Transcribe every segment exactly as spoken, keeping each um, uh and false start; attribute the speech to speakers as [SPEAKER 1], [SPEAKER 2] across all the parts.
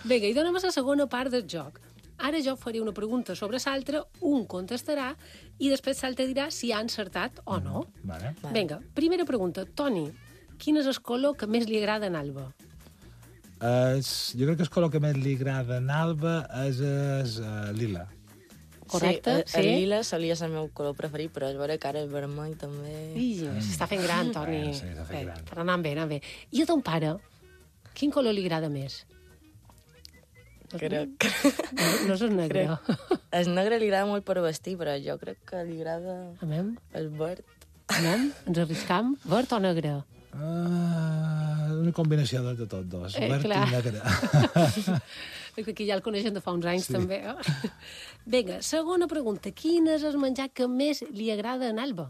[SPEAKER 1] Vinga, i donem a la segona part del joc. Ara jo faré una pregunta sobre l'altre, un contestarà i després l'altre dirà si ha encertat o no.
[SPEAKER 2] Vale.
[SPEAKER 1] Vinga, primera pregunta. Toni, quin és el color que més li agrada a Alba?
[SPEAKER 2] Es, jo crec que el color que més li agrada a Alba és el uh, lila.
[SPEAKER 1] Correcte?
[SPEAKER 3] Sí, el, el lila solia ser el meu color preferit, però és vera que ara el vermell també...
[SPEAKER 1] I s'està fent gran, Toni.
[SPEAKER 2] Bueno, sí, s'està fent gran.
[SPEAKER 1] Però anant bé, anant bé. I a ton pare, quin color li agrada més?
[SPEAKER 3] Crec.
[SPEAKER 1] No, no és el negre.
[SPEAKER 3] El negre li agrada molt per vestir, però jo crec que li agrada
[SPEAKER 1] Amem?
[SPEAKER 3] el verd.
[SPEAKER 1] Amem? Ens arriscam? Verd o negre?
[SPEAKER 2] Uh, una combinació de, de tots dos,
[SPEAKER 1] Eh,
[SPEAKER 2] verd
[SPEAKER 1] clar.
[SPEAKER 2] i negre.
[SPEAKER 1] Que ja el coneixen de fa uns anys,
[SPEAKER 2] Sí.
[SPEAKER 1] també. Eh? Vinga, segona pregunta. Quin és el menjar que més li agrada a Alba?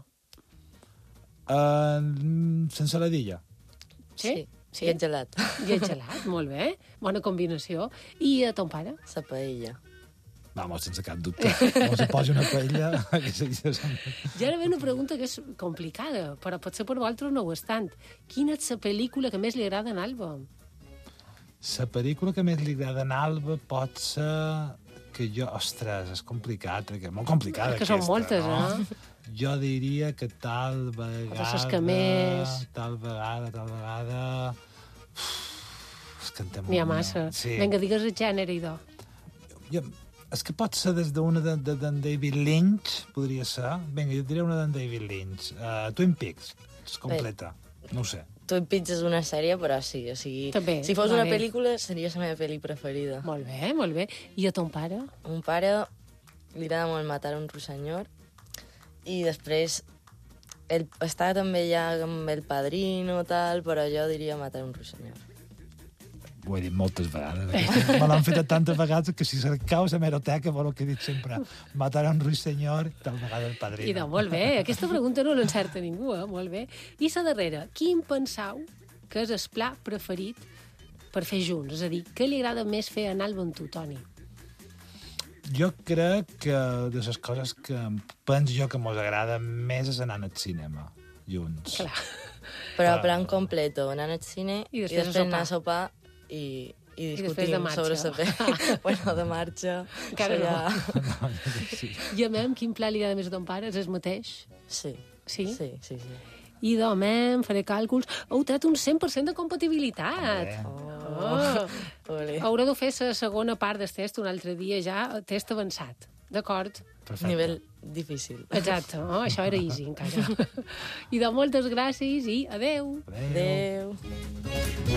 [SPEAKER 2] Uh, sense ladilla.
[SPEAKER 1] Sí?
[SPEAKER 3] Sí, i el gelat.
[SPEAKER 1] I el gelat, molt bé. Bona combinació. I a ton pare?
[SPEAKER 3] La paella.
[SPEAKER 2] Vamos, sense cap dubte. Com se posi una paella... que segueix sent...
[SPEAKER 1] Ja ara ve una pregunta que és complicada, però potser per vosaltres no ho és tant. Quina és la pel·lícula que més li agrada a Alba?
[SPEAKER 2] La pel·lícula que més li agrada a Alba pot ser que jo... Ostres, és complicat, perquè és molt complicada
[SPEAKER 1] Que són
[SPEAKER 2] aquesta,
[SPEAKER 1] moltes,
[SPEAKER 2] no?
[SPEAKER 1] eh?
[SPEAKER 2] Jo diria que tal vegada...
[SPEAKER 1] les que més.
[SPEAKER 2] Tal vegada, tal vegada... Uf, és que en té
[SPEAKER 1] N'hi ha
[SPEAKER 2] molt,
[SPEAKER 1] massa.
[SPEAKER 2] Sí.
[SPEAKER 1] Vinga, digues el gènere, idò.
[SPEAKER 2] Jo, és que pot ser des d'una de, de, de David Lynch, podria ser. Vinga, jo diré una de David Lynch. Uh, Twin Peaks, és completa. No ho sé.
[SPEAKER 3] Twin Peaks és una sèrie, però sí, o sigui...
[SPEAKER 1] També,
[SPEAKER 3] si fos
[SPEAKER 1] va
[SPEAKER 3] una
[SPEAKER 1] bé.
[SPEAKER 3] pel·lícula, seria la meva pel·li preferida.
[SPEAKER 1] Molt bé, molt bé. I a ton pare?
[SPEAKER 3] A mon pare li agrada molt matar un russenyor i després ell està també ja amb el padrino tal, però jo diria matar un russenyor.
[SPEAKER 2] Ho he dit moltes vegades. aquesta. Me l'han fet tantes vegades que si cercau la meroteca vol el que he dit sempre. Matar un ruissenyor, tal vegada el padrino.
[SPEAKER 1] Idò, molt bé. Aquesta pregunta no l'encerta ningú, eh? Molt bé. I la darrera. Quin pensau que és el pla preferit per fer junts? És a dir, què li agrada més fer a Alba amb tu, Toni?
[SPEAKER 2] Jo crec que de les coses que penso jo que mos agrada més és anar al cinema, junts.
[SPEAKER 1] Clar.
[SPEAKER 3] Però
[SPEAKER 2] Ah.
[SPEAKER 3] plan completo, anar al cine
[SPEAKER 1] I
[SPEAKER 3] i
[SPEAKER 1] després
[SPEAKER 3] després,
[SPEAKER 1] a
[SPEAKER 3] anar a sopar i, i
[SPEAKER 1] I després de
[SPEAKER 3] discutim
[SPEAKER 1] marxa.
[SPEAKER 3] sobre la pel·li. Bueno, de marxa.
[SPEAKER 1] Encara
[SPEAKER 3] això
[SPEAKER 1] no.
[SPEAKER 3] ja-
[SPEAKER 2] Sí.
[SPEAKER 1] I a mem, quin pla li agrada més a ton pare? És el mateix?
[SPEAKER 3] Sí.
[SPEAKER 1] Sí?
[SPEAKER 3] Sí, sí, sí.
[SPEAKER 1] I de mem, faré càlculs. Heu tret un cent per cent de compatibilitat.
[SPEAKER 2] Bé.
[SPEAKER 1] Oh.
[SPEAKER 3] Ole.
[SPEAKER 1] Haureu de fer la segona part del test un altre dia ja, test avançat. D'acord?
[SPEAKER 2] Perfecte.
[SPEAKER 3] Nivell difícil.
[SPEAKER 1] Exacte, oh, això era easy encara. I de moltes gràcies i adeu.
[SPEAKER 2] Adéu.
[SPEAKER 3] Adéu.